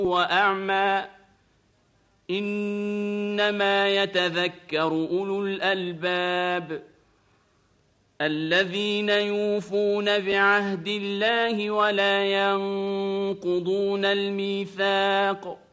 وأعمى إنما يتذكر أولو الألباب الذين يوفون بعهد الله ولا ينقضون الميثاق